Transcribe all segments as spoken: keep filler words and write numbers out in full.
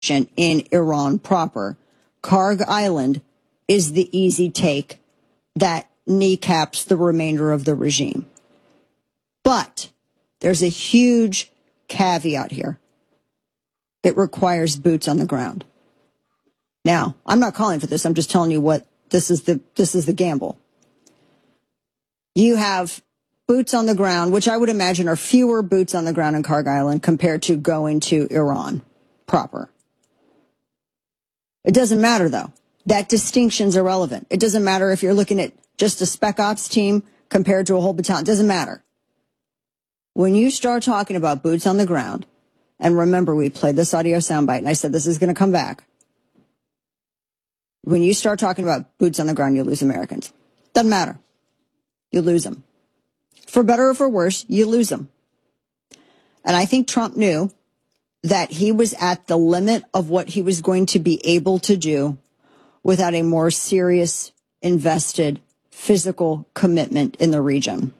in Iran proper. Karg Island is the easy take that kneecaps the remainder of the regime. But there's a huge caveat here. It requires boots on the ground. Now, I'm not calling for this. I'm just telling you what this is the this is the gamble. You have boots on the ground, which I would imagine are fewer boots on the ground in Karg Island compared to going to Iran proper. It doesn't matter, though. That distinction's irrelevant. It doesn't matter if you're looking at just a spec ops team compared to a whole battalion. It doesn't matter. When you start talking about boots on the ground, and remember, we played this audio soundbite, and I said this is going to come back. When you start talking about boots on the ground, you lose Americans. Doesn't matter. You lose them. For better or for worse, you lose them. And I think Trump knew that he was at the limit of what he was going to be able to do without a more serious, invested, physical commitment in the region.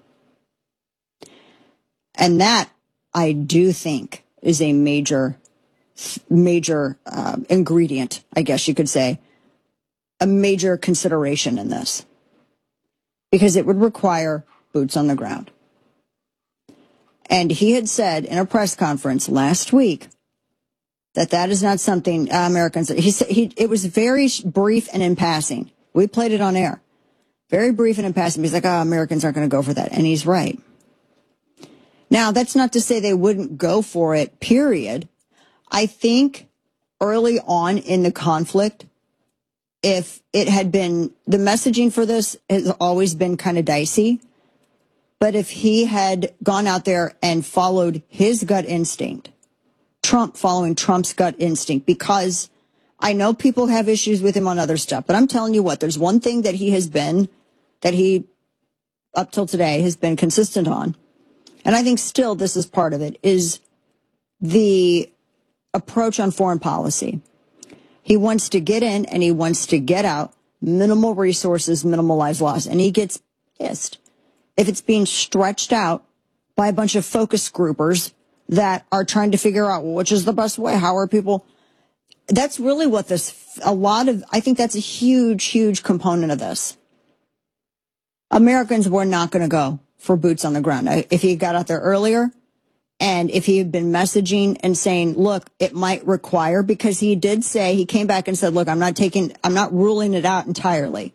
And that, I do think, is a major, major uh, ingredient, I guess you could say, a major consideration in this. Because it would require boots on the ground. And he had said in a press conference last week that that is not something uh, Americans, he said, he, it was very brief and in passing. We played it on air. Very brief and in passing. He's like, oh, Americans aren't going to go for that. And he's right. Now, that's not to say they wouldn't go for it, period. I think early on in the conflict, if it had been, the messaging for this has always been kind of dicey. But if he had gone out there and followed his gut instinct, Trump following Trump's gut instinct, because I know people have issues with him on other stuff, but I'm telling you what, there's one thing that he has been, that he, up till today, has been consistent on. And I think still this is part of it, is the approach on foreign policy. He wants to get in and he wants to get out, minimal resources, minimalize loss. And he gets pissed if it's being stretched out by a bunch of focus groupers that are trying to figure out, well, which is the best way. How are people? That's really what this, a lot of, I think that's a huge, huge component of this. Americans were not going to go for boots on the ground. If he got out there earlier, and if he had been messaging and saying, look, it might require, because he did say, he came back and said, look, I'm not taking, I'm not ruling it out entirely.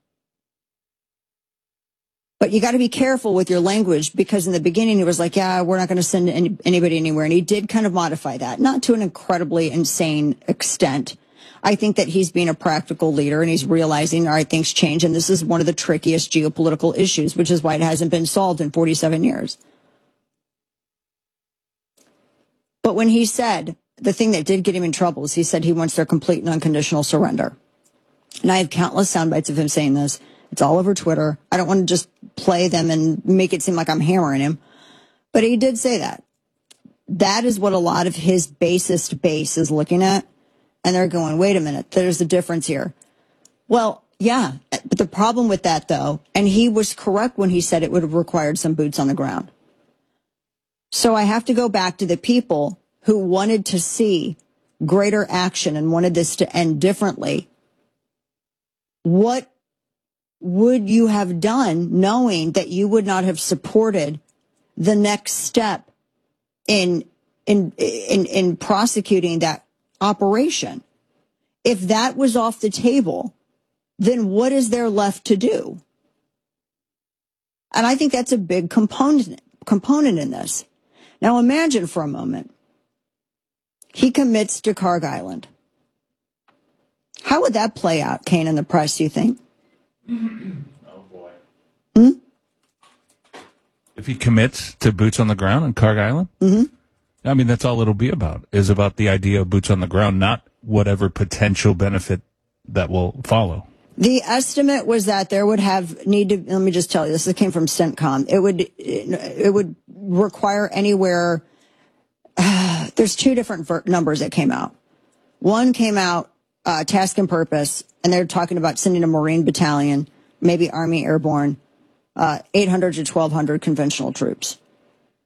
But you got to be careful with your language, because in the beginning he was like, yeah, we're not going to send any, anybody anywhere. And he did kind of modify that, not to an incredibly insane extent. I think that he's being a practical leader and he's realizing, all right, things change. And this is one of the trickiest geopolitical issues, which is why it hasn't been solved in forty-seven years. But when he said, the thing that did get him in trouble is he said he wants their complete and unconditional surrender. And I have countless sound bites of him saying this. It's all over Twitter. I don't want to just play them and make it seem like I'm hammering him. But he did say that. That is what a lot of his basest base is looking at. And they're going, wait a minute, there's a difference here. Well, yeah, but the problem with that, though, and he was correct when he said it would have required some boots on the ground. So I have to go back to the people who wanted to see greater action and wanted this to end differently. What would you have done knowing that you would not have supported the next step in in in, in prosecuting that operation? If that was off the table, then what is there left to do? And I think that's a big component component in this. Now imagine for a moment, he commits to Karg Island. How would that play out, Kane, in the press, do you think? Oh, boy. Hmm? If he commits to boots on the ground on Karg Island? Mm-hmm. I mean, that's all it'll be about, is about the idea of boots on the ground, not whatever potential benefit that will follow. The estimate was that there would have need to, let me just tell you, this came from CENTCOM. It would, it would require anywhere, uh, there's two different ver- numbers that came out. One came out, uh, task and purpose, and they're talking about sending a Marine battalion, maybe Army Airborne, uh, eight hundred to twelve hundred conventional troops.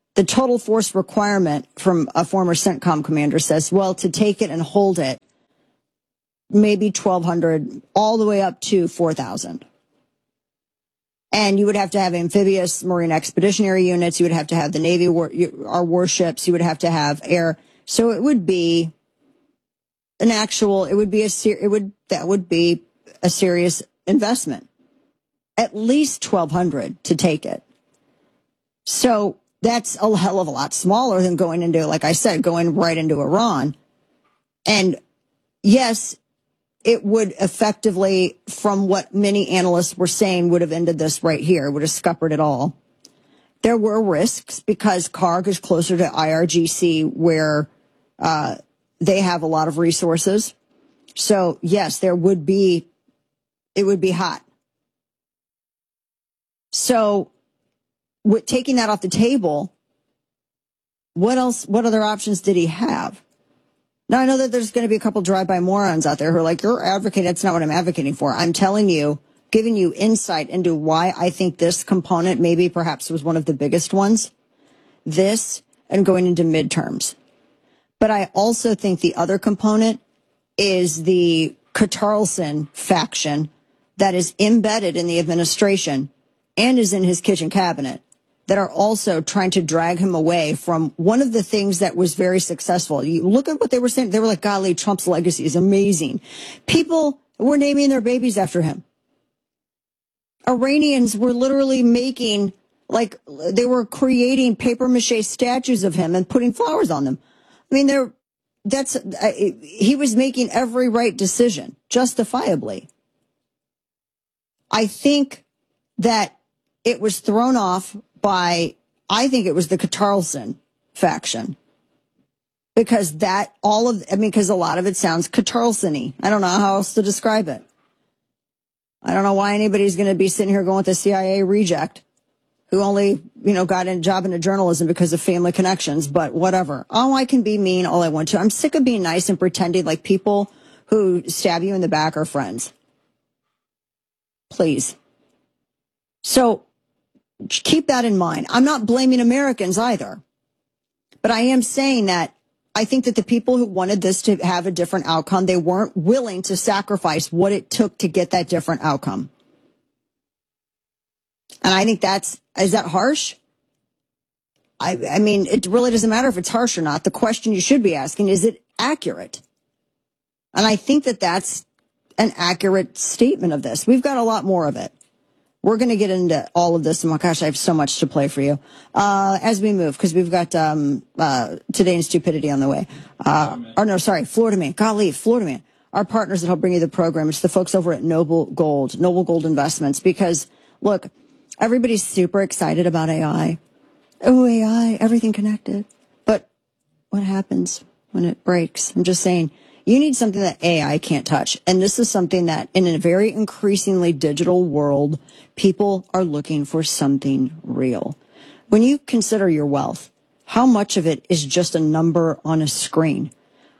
The total force requirement from a former CENTCOM commander says, well, to take it and hold it, maybe twelve hundred, all the way up to four thousand. And you would have to have amphibious marine expeditionary units. You would have to have the Navy, war, our warships. You would have to have air. So it would be an actual, it would be a, it would, that would be a serious investment. At least twelve hundred to take it. So that's a hell of a lot smaller than going into, like I said, going right into Iran. And yes, it would effectively, from what many analysts were saying, would have ended this right here, would have scuppered it all. There were risks because Karg is closer to I R G C where uh, they have a lot of resources. So yes, there would be, it would be hot. So with taking that off the table, what else, what other options did he have? Now, I know that there's going to be a couple drive-by morons out there who are like, you're advocating, that's not what I'm advocating for. I'm telling you, giving you insight into why I think this component maybe perhaps was one of the biggest ones. This and going into midterms. But I also think the other component is the Carlson faction that is embedded in the administration and is in his kitchen cabinet that are also trying to drag him away from one of the things that was very successful. You look at what they were saying. They were like, golly, Trump's legacy is amazing. People were naming their babies after him. Iranians were literally making, like, they were creating paper mache statues of him and putting flowers on them. I mean, they're, that's, uh, he was making every right decision, justifiably. I think that it was thrown off by, I think it was the Carlson faction. Because that, all of, I mean, because a lot of it sounds Carlson-y. I don't know how else to describe it. I don't know why anybody's going to be sitting here going with a C I A reject who only, you know, got a job into journalism because of family connections, but whatever. Oh, I can be mean all I want to. I'm sick of being nice and pretending like people who stab you in the back are friends. Please. So keep that in mind. I'm not blaming Americans either, but I am saying that I think that the people who wanted this to have a different outcome, they weren't willing to sacrifice what it took to get that different outcome. And I think that's, is that harsh? I, I mean, it really doesn't matter if it's harsh or not. The question you should be asking, is it accurate? And I think that that's an accurate statement of this. We've got a lot more of it. We're going to get into all of this. And my gosh, I have so much to play for you uh, as we move, because we've got um, uh, Today in Stupidity on the way. Uh, or no, sorry, Florida Man. Golly, Florida Man. Our partners that help bring you the program. It's the folks over at Noble Gold, Noble Gold Investments. Because, look, everybody's super excited about A I. Oh, A I, everything connected. But what happens when it breaks? I'm just saying, you need something that A I can't touch. And this is something that in a very increasingly digital world, people are looking for something real. When you consider your wealth, how much of it is just a number on a screen?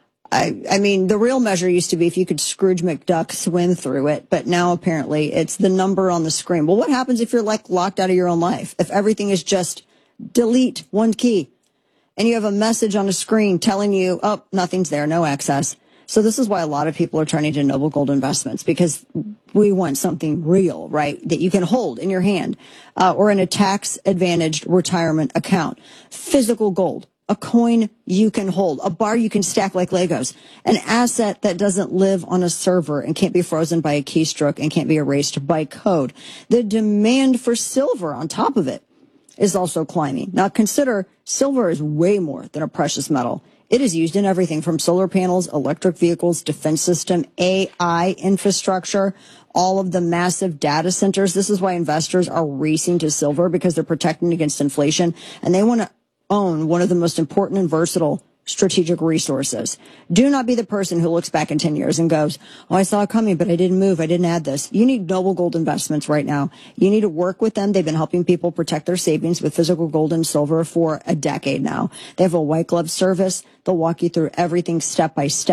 I, I mean, the real measure used to be if you could Scrooge McDuck swim through it, but now apparently it's the number on the screen. Well, what happens if you're like locked out of your own life? If everything is just delete one key and you have a message on a screen telling you, oh, nothing's there, no access. So this is why a lot of people are turning to Noble Gold Investments, because we want something real, right, that you can hold in your hand, uh, or in a tax-advantaged retirement account. Physical gold, a coin you can hold, a bar you can stack like Legos, an asset that doesn't live on a server and can't be frozen by a keystroke and can't be erased by code. The demand for silver on top of it is also climbing. Now consider, silver is way more than a precious metal. It is used in everything from solar panels, electric vehicles, defense system, A I infrastructure, all of the massive data centers. This is why investors are racing to silver, because they're protecting against inflation, and they want to own one of the most important and versatile strategic resources. Do not be the person who looks back in ten years and goes, oh, I saw it coming, but I didn't move. I didn't add this. You need Noble Gold Investments right now. You need to work with them. They've been helping people protect their savings with physical gold and silver for a decade now. They have a white glove service. They'll walk you through everything step by step.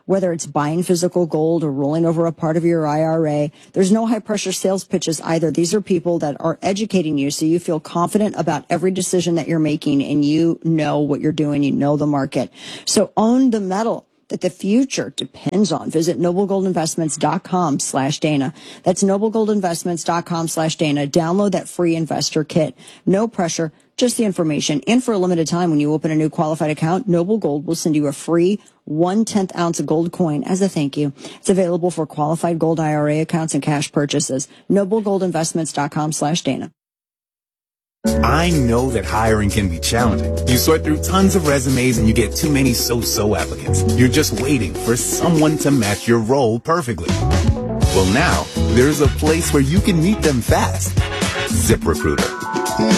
Whether it's buying physical gold or rolling over a part of your I R A, there's no high pressure sales pitches either. These are people that are educating you so you feel confident about every decision that you're making and you know what you're doing. You know the market. So own the metal that the future depends on. Visit noblegoldinvestments.com slash Dana. That's noblegoldinvestments.com slash Dana. Download that free investor kit. No pressure, just the information. And for a limited time, when you open a new qualified account, Noble Gold will send you a free one-tenth ounce of gold coin as a thank you. It's available for qualified gold I R A accounts and cash purchases. noblegoldinvestments.com slash Dana. I know that hiring can be challenging. You sort through tons of resumes and you get too many so-so applicants. You're just waiting for someone to match your role perfectly. Well, now there's a place where you can meet them fast. ZipRecruiter.